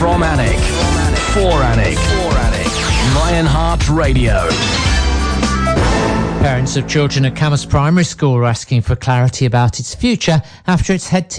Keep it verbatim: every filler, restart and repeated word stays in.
From Anik. For Anik. For Anik. Ryan Hart Radio. Parents of children at Camas Primary School are asking for clarity about its future after its head teacher